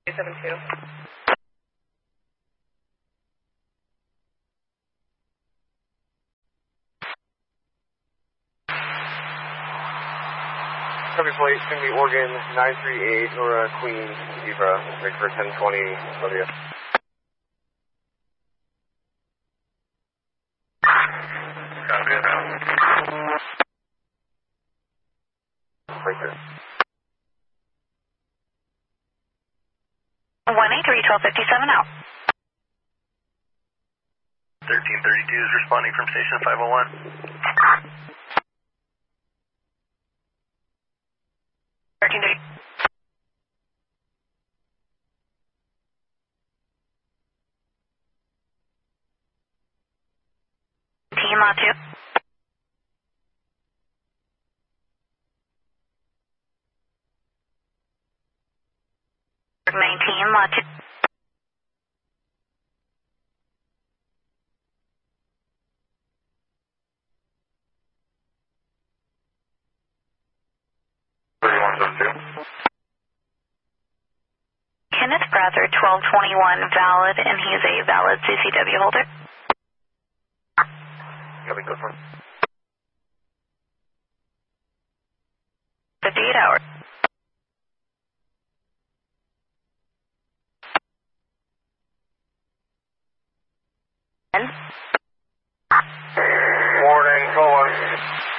72. Copy flight, it's going to be Oregon 938 or Queen Zebra, ready for 1020 W. Copy it now. Right there. 183-1257 out. 1332 is responding from station 501. 1330. Team lot 2. Lot 2. Kenneth Brather, 1221, valid, and he is a valid CCW holder. Copy, go for it. 58 hours. Morning, 12